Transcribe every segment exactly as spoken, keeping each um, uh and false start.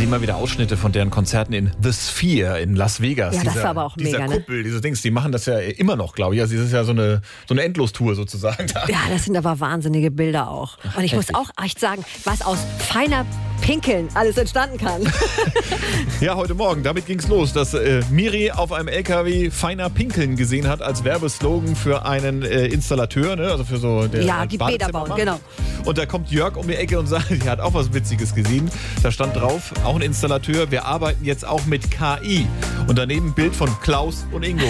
sehen mal wieder Ausschnitte von deren Konzerten in The Sphere in Las Vegas. Ja, das dieser, war aber auch dieser mega, Kuppel, ne? diese Dings, die machen das ja immer noch, glaube ich. Also das ist ja so eine, so eine Endlostour sozusagen. Ja, das sind aber wahnsinnige Bilder auch. Und ich muss auch echt sagen, was aus feiner Pinkeln alles entstanden kann. Ja, heute Morgen, damit ging's los, dass äh, Miri auf einem L K W feiner Pinkeln gesehen hat als Werbeslogan für einen äh, Installateur, ne? Also für so der Ja, die Bäder bauen, genau. Und da kommt Jörg um die Ecke und sagt, er hat auch was Witziges gesehen. Da stand drauf, auch ein Installateur, wir arbeiten jetzt auch mit K I. Und daneben ein Bild von Klaus und Ingo.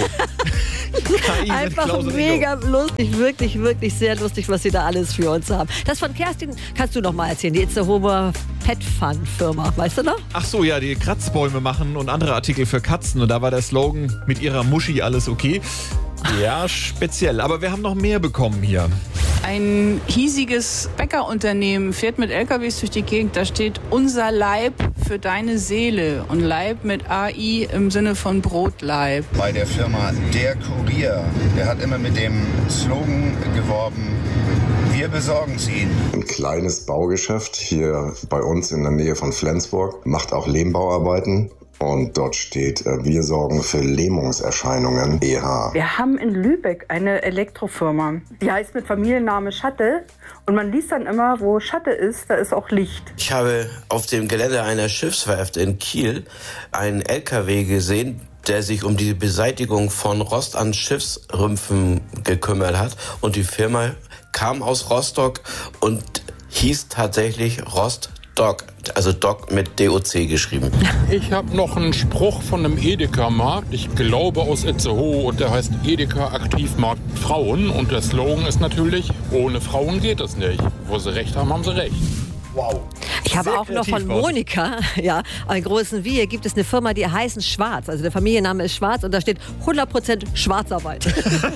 K I Einfach mit Klaus und mega Ingo. lustig, wirklich, wirklich sehr lustig, was sie da alles für uns haben. Das von Kerstin kannst du noch mal erzählen, die It's a Homer Pet Fun Firma, weißt du noch? Ach so, ja, die Kratzbäume machen und andere Artikel für Katzen. Und da war der Slogan, mit ihrer Muschi alles okay. Ja, speziell. Aber wir haben noch mehr bekommen hier. Ein hiesiges Bäckerunternehmen fährt mit L K Ws durch die Gegend. Da steht unser Leib für deine Seele. Und Leib mit A I im Sinne von Brotleib. Bei der Firma Der Kurier, der hat immer mit dem Slogan geworben, wir besorgen es Ihnen. Ein kleines Baugeschäft hier bei uns in der Nähe von Flensburg, macht auch Lehmbauarbeiten. Und dort steht, wir sorgen für Lähmungserscheinungen, E H. Wir haben in Lübeck eine Elektrofirma. Die heißt mit Familienname Schatte. Und man liest dann immer, wo Schatte ist, da ist auch Licht. Ich habe auf dem Gelände einer Schiffswerft in Kiel einen L K W gesehen, der sich um die Beseitigung von Rost an Schiffsrümpfen gekümmert hat. Und die Firma kam aus Rostock und hieß tatsächlich Rostock, also Doc mit D O C geschrieben. Ich habe noch einen Spruch von einem Edeka-Markt, ich glaube aus Itzehoe, und der heißt Edeka Aktivmarkt Frauen. Und der Slogan ist natürlich, ohne Frauen geht es nicht. Wo sie recht haben, haben sie recht. Wow. Ich habe Sehr auch noch von kreativ, Monika, ja, in Großen Wiehe gibt es eine Firma, die heißen Schwarz. Also der Familienname ist Schwarz und da steht hundert Prozent Schwarzarbeit.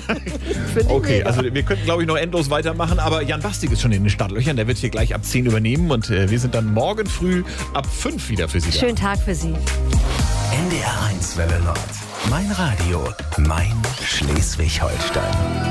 Okay, also wir könnten, glaube ich, noch endlos weitermachen, aber Jan Bastig ist schon in den Startlöchern, der wird hier gleich ab zehn übernehmen und äh, wir sind dann morgen früh ab fünf wieder für Sie da. Schönen Tag für Sie. N D R eins Welle Nord. Mein Radio, mein Schleswig-Holstein.